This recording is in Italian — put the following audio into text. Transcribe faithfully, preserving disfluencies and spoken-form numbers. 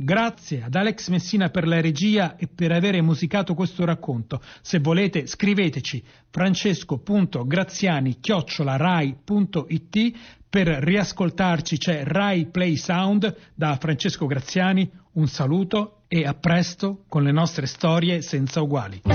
Grazie ad Alex Messina per la regia e per avere musicato questo racconto. Se volete scriveteci francesco punto graziani chiocciola rai punto it. Per riascoltarci c'è Rai Play Sound da Francesco Graziani. Un saluto e a presto con le nostre storie senza uguali.